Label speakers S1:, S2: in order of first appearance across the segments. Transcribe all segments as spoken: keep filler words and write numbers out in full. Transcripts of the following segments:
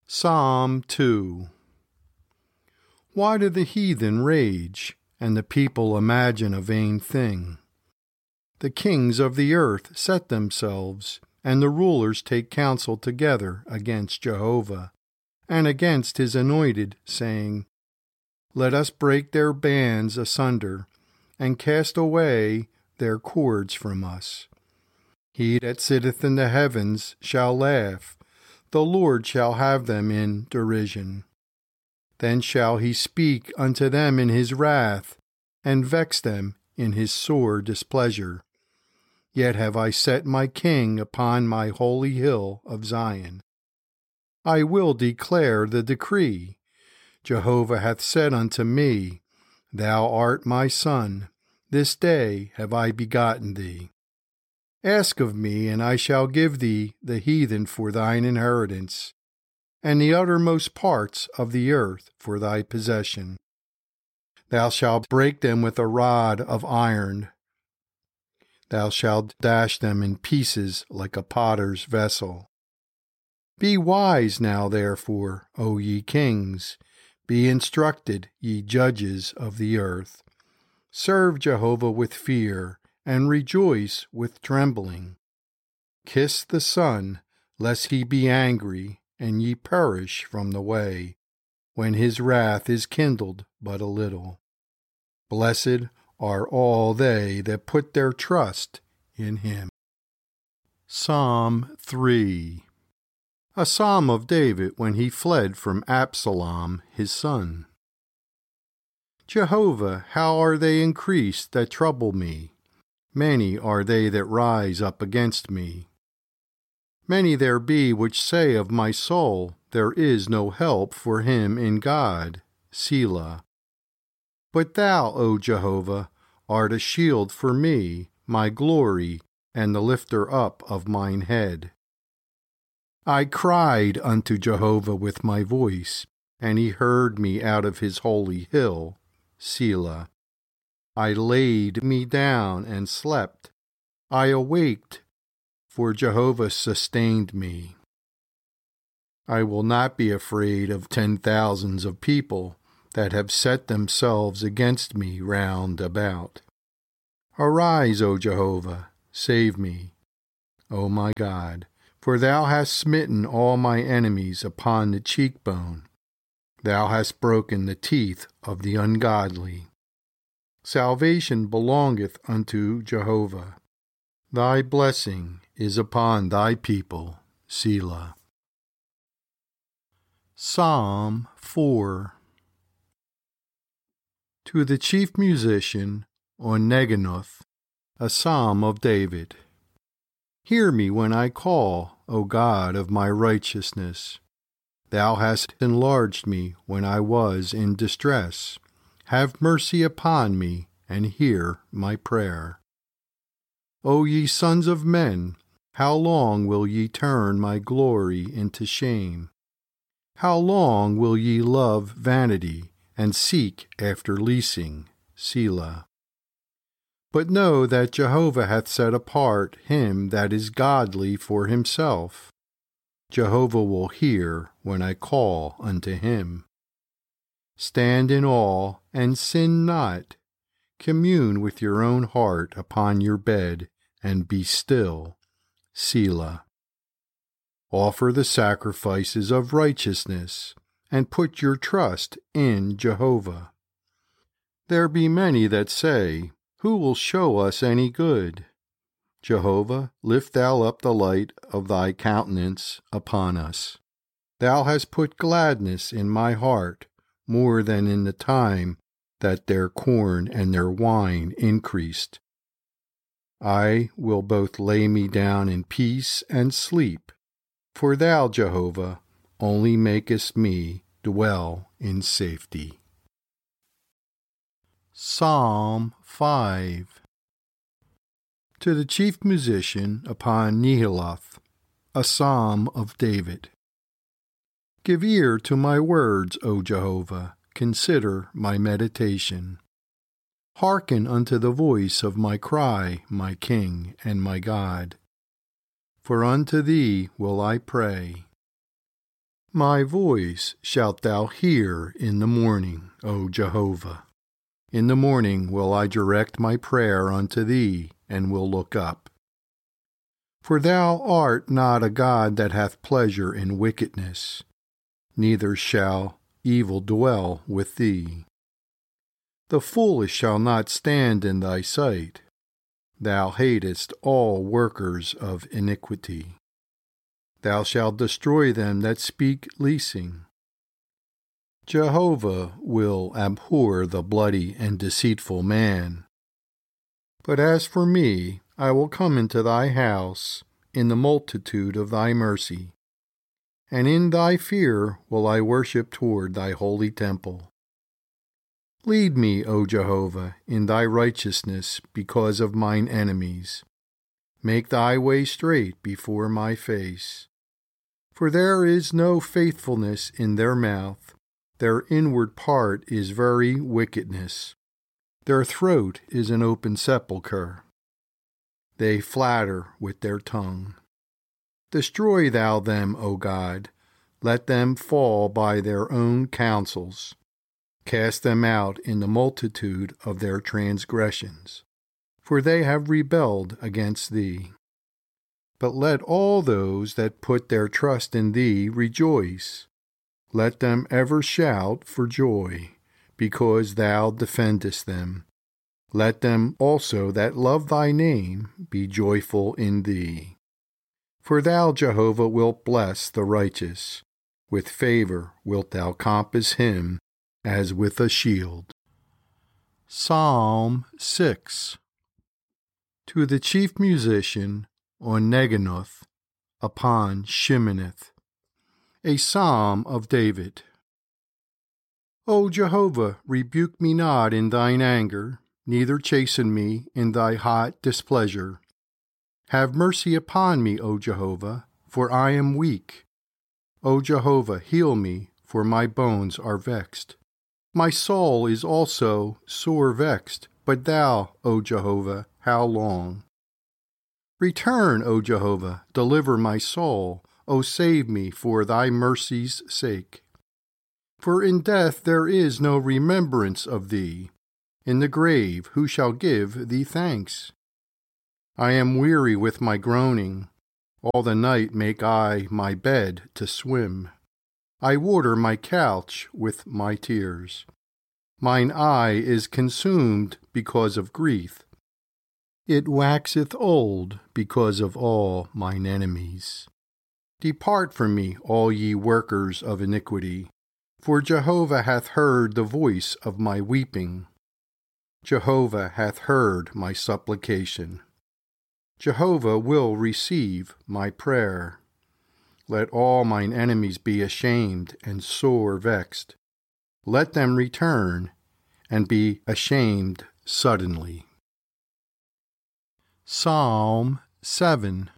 S1: Psalm two. Why do the heathen rage, and the people imagine a vain thing? The kings of the earth set themselves, and the rulers take counsel together against Jehovah, and against his anointed, saying, Let us break their bands asunder, and cast away their cords from us. He that sitteth in the heavens shall laugh, the Lord shall have them in derision. Then shall he speak unto them in his wrath, and vex them in his sore displeasure. Yet have I set my king upon my holy hill of Zion. I will declare the decree. Jehovah hath said unto me, Thou art my son, this day have I begotten thee. Ask of me, and I shall give thee the heathen for thine inheritance, and the uttermost parts of the earth for thy possession. Thou shalt break them with a rod of iron. Thou shalt dash them in pieces like a potter's vessel. Be wise now, therefore, O ye kings. Be instructed, ye judges of the earth. Serve Jehovah with fear, and rejoice with trembling. Kiss the Son, lest he be angry, and ye perish from the way, when his wrath is kindled but a little. Blessed are all they that put their trust in him. Psalm three. A psalm of David when he fled from Absalom his son. Jehovah, how are they increased that trouble me? Many are they that rise up against me. Many there be which say of my soul, There is no help for him in God. Selah. But thou, O Jehovah, art a shield for me, my glory, and the lifter up of mine head. I cried unto Jehovah with my voice, and he heard me out of his holy hill. Selah. I laid me down and slept. I awaked, for Jehovah sustained me. I will not be afraid of ten thousands of people that have set themselves against me round about. Arise, O Jehovah, save me, O my God, for thou hast smitten all my enemies upon the cheekbone. Thou hast broken the teeth of the ungodly. Salvation belongeth unto Jehovah. Thy blessing is upon thy people. Selah. Psalm four. To the chief musician on Neginoth, a psalm of David. Hear me when I call, O God of my righteousness. Thou hast enlarged me when I was in distress. Have mercy upon me, and hear my prayer. O ye sons of men, how long will ye turn my glory into shame? How long will ye love vanity, and seek after leasing? Selah. But know that Jehovah hath set apart him that is godly for himself. Jehovah will hear when I call unto him. Stand in awe, and sin not. Commune with your own heart upon your bed, and be still. Selah. Offer the sacrifices of righteousness, and put your trust in Jehovah. There be many that say, Who will show us any good? Jehovah, lift thou up the light of thy countenance upon us. Thou hast put gladness in my heart, more than in the time that their corn and their wine increased. I will both lay me down in peace and sleep, for thou, Jehovah, only makest me dwell in safety. Psalm five. To the chief musician upon Nehiloth, a psalm of David. Give ear to my words, O Jehovah, consider my meditation. Hearken unto the voice of my cry, my King and my God. For unto thee will I pray. My voice shalt thou hear in the morning, O Jehovah. In the morning will I direct my prayer unto thee, and will look up. For thou art not a God that hath pleasure in wickedness, neither shall evil dwell with thee. The foolish shall not stand in thy sight. Thou hatest all workers of iniquity. Thou shalt destroy them that speak leasing. Jehovah will abhor the bloody and deceitful man. But as for me, I will come into thy house in the multitude of thy mercy, and in thy fear will I worship toward thy holy temple. Lead me, O Jehovah, in thy righteousness because of mine enemies. Make thy way straight before my face. For there is no faithfulness in their mouth. Their inward part is very wickedness. Their throat is an open sepulchre. They flatter with their tongue. Destroy thou them, O God. Let them fall by their own counsels. Cast them out in the multitude of their transgressions, for they have rebelled against thee. But let all those that put their trust in thee rejoice. Let them ever shout for joy, because thou defendest them. Let them also that love thy name be joyful in thee. For thou, Jehovah, wilt bless the righteous. With favor wilt thou compass him as with a shield. Psalm six. To the chief musician on Neginoth upon Shimoneth. A psalm of David. O Jehovah, rebuke me not in thine anger, neither chasten me in thy hot displeasure. Have mercy upon me, O Jehovah, for I am weak. O Jehovah, heal me, for my bones are vexed. My soul is also sore vexed, but thou, O Jehovah, how long? Return, O Jehovah, deliver my soul, O save me for thy mercy's sake. For in death there is no remembrance of thee. In the grave who shall give thee thanks? I am weary with my groaning. All the night make I my bed to swim. I water my couch with my tears. Mine eye is consumed because of grief. It waxeth old because of all mine enemies. Depart from me, all ye workers of iniquity, for Jehovah hath heard the voice of my weeping. Jehovah hath heard my supplication. Jehovah will receive my prayer. Let all mine enemies be ashamed and sore vexed. Let them return and be ashamed suddenly. Psalm seven.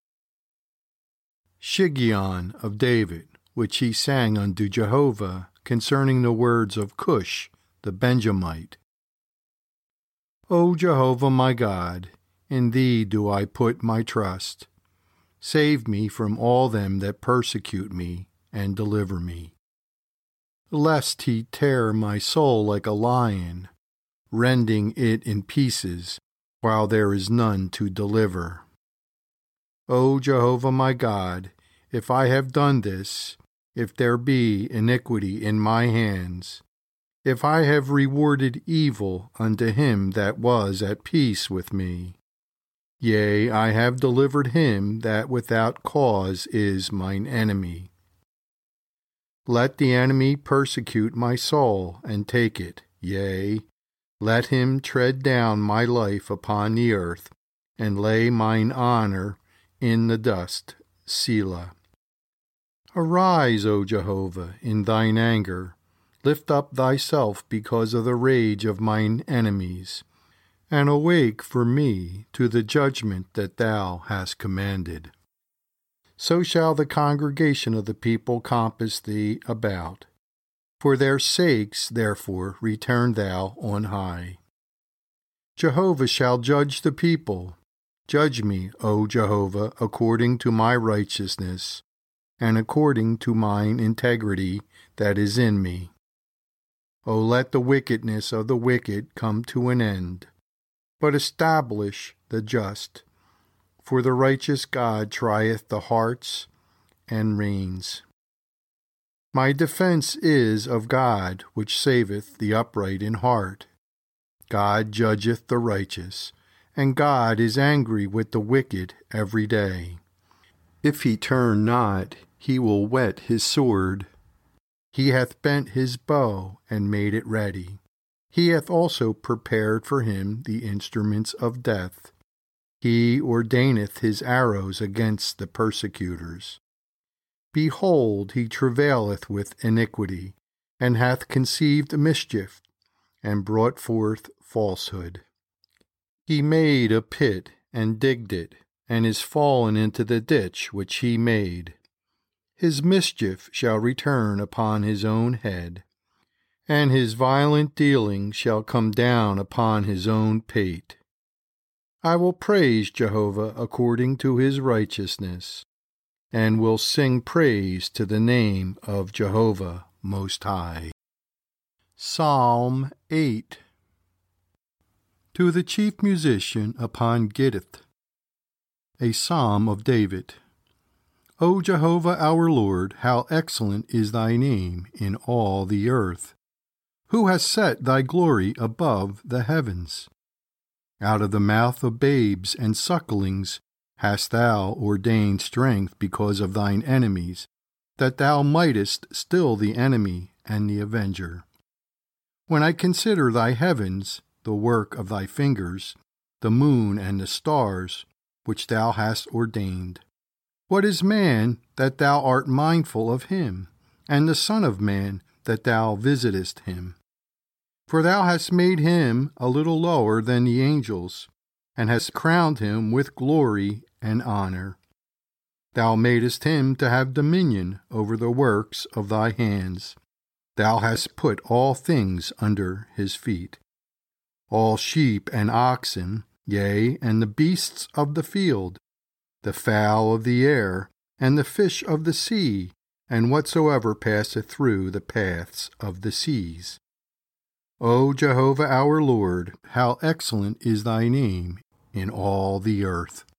S1: Shiggaion of David, which he sang unto Jehovah concerning the words of Cush the Benjamite. O Jehovah my God, in thee do I put my trust. Save me from all them that persecute me, and deliver me. Lest he tear my soul like a lion, rending it in pieces, while there is none to deliver. O Jehovah my God, if I have done this, if there be iniquity in my hands, if I have rewarded evil unto him that was at peace with me, yea, I have delivered him that without cause is mine enemy. Let the enemy persecute my soul, and take it, yea, let him tread down my life upon the earth, and lay mine honor in the dust. Selah. Arise, O Jehovah, in thine anger. Lift up thyself because of the rage of mine enemies, and awake for me to the judgment that thou hast commanded. So shall the congregation of the people compass thee about. For their sakes, therefore, return thou on high. Jehovah shall judge the people. Judge me, O Jehovah, according to my righteousness, and according to mine integrity that is in me. O let the wickedness of the wicked come to an end, but establish the just. For the righteous God trieth the hearts and reins. My defense is of God, which saveth the upright in heart. God judgeth the righteous, and God is angry with the wicked every day. If he turn not, he will whet his sword. He hath bent his bow and made it ready. He hath also prepared for him the instruments of death. He ordaineth his arrows against the persecutors. Behold, he travaileth with iniquity, and hath conceived mischief, and brought forth falsehood. He made a pit, and digged it, and is fallen into the ditch which he made. His mischief shall return upon his own head, and his violent dealing shall come down upon his own pate. I will praise Jehovah according to his righteousness, and will sing praise to the name of Jehovah Most High. Psalm eight. To the chief musician upon Gittith, a psalm of David. O Jehovah our Lord, how excellent is thy name in all the earth! Who has set thy glory above the heavens? Out of the mouth of babes and sucklings hast thou ordained strength because of thine enemies, that thou mightest still the enemy and the avenger. When I consider thy heavens, the work of thy fingers, the moon and the stars, which thou hast ordained, what is man that thou art mindful of him, and the Son of Man that thou visitest him? For thou hast made him a little lower than the angels, and hast crowned him with glory and honor. Thou madest him to have dominion over the works of thy hands. Thou hast put all things under his feet. All sheep and oxen, yea, and the beasts of the field, the fowl of the air, and the fish of the sea, and whatsoever passeth through the paths of the seas. O Jehovah our Lord, how excellent is thy name in all the earth!